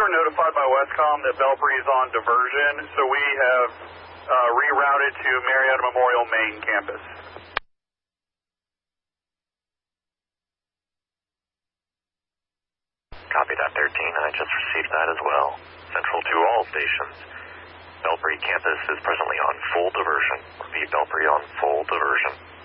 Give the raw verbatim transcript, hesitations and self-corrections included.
were notified by Westcom that Belpre is on diversion, so we have uh, rerouted to Marietta Memorial Main campus. Copy that, thirteen. I just received that as well. Central to all stations. Belpre campus is presently on full diversion. Repeat, Belpre on full diversion.